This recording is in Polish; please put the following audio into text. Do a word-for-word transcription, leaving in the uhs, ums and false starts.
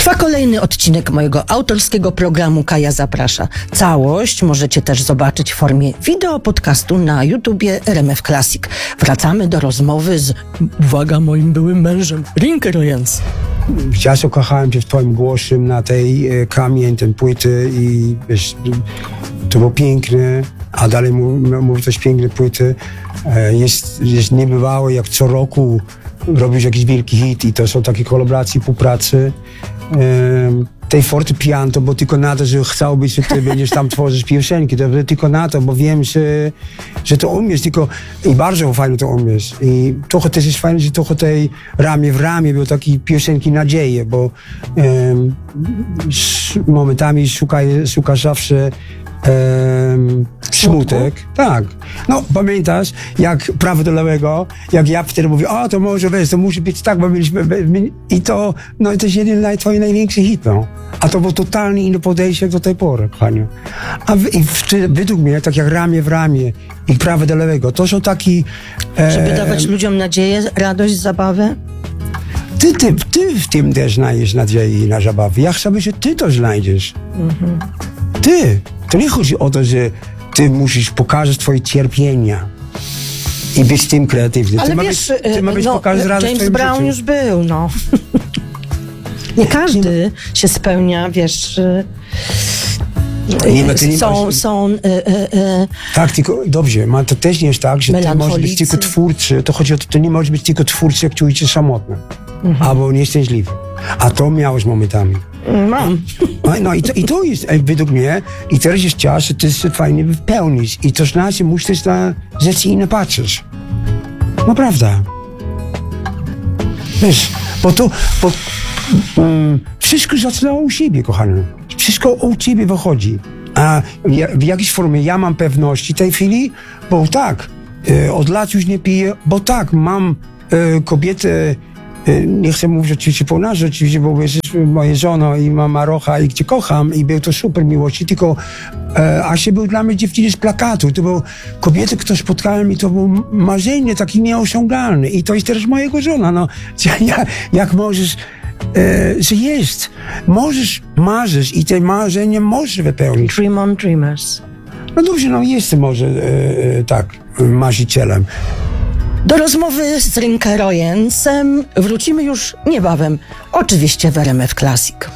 Trwa kolejny odcinek mojego autorskiego programu Kaja Zaprasza. Całość możecie też zobaczyć w formie wideo podcastu na YouTubie R M F Classic. Wracamy do rozmowy z, uwaga, moim byłym mężem, Rinke Royens. Ja zakochałem się w twoim głosie na tej e, kamień, ten płyty i wiesz, to było piękne, a dalej mówię też piękne płyty. E, jest, jest niebywałe, jak co roku robisz jakiś wielki hit i to są takie kolaboracje, współpracy. E, tej fortepian to, bo tylko na to, że chciałbyś, że ty będziesz tam tworzyć piosenki, to tylko na to, bo wiem, że, że to umiesz, tylko i bardzo fajnie to umiesz. I trochę też jest fajne, że trochę tej ramię w ramię były takie piosenki nadzieje, bo um, momentami szukaj, szukasz zawsze Um, smutek. Tak. No, pamiętasz, jak prawo do lewego, jak ja wtedy mówię, o, to może wiesz, to musi być tak, bo mieliśmy... I to, no, to jest jeden z twoich największych hit, no. A to było totalnie inne podejście do tej pory, kochanie. A w, i w, według mnie, tak jak ramię w ramię i prawo do lewego, to są taki... E, Żeby dawać ludziom nadzieję, radość, zabawę? Ty, ty, ty w tym też znajdziesz nadzieję i na zabawę. Ja chcę, że ty to znajdziesz. Mhm. Ty. To nie chodzi o to, że ty musisz pokazać twoje cierpienia i być tym kreatywnym. Ale ty wiesz, być, ty ma być no, James Brown życiu. Już był, no. Nie każdy się spełnia, wiesz... Nie, no nie są, masz... są y, y, y, tak, tylko dobrze, ma, to też nie jest tak, że ty możesz być tylko twórczy. To chodzi o to, to nie możesz być tylko twórczy, jak czujesz się samotny. Mhm. Albo nieszczęśliwy. A to miałeś momentami. Mam. No i to, i to jest według mnie, i teraz jest czas, że ty się fajnie wypełnić. I to znaczy, musisz na rzeczy inne patrzeć. Naprawdę. Wiesz, bo to, bo, um, wszystko zaczynało u siebie, kochany. Wszystko u ciebie wychodzi. A ja, w jakiejś formie ja mam pewności tej chwili, bo tak, e, od lat już nie piję, bo tak, mam e, kobietę, nie chcę mówić oczywiście po nas, oczywiście, bo jesteś moje żono i mama Rocha i cię kocham i był to super miłości, tylko e, Asia był dla mnie dziewczyny z plakatu. To był kobietę, którą spotkałem i to było marzenie takie nieosiągalne i to jest teraz mojego żona. No, jak, jak możesz, e, że jest, możesz, marzysz i te marzenie możesz wypełnić. Dream on dreamers. No dobrze, no jestem może e, tak, marzycielem. Do rozmowy z Rinke Royensem wrócimy już niebawem, oczywiście w R M F Classic.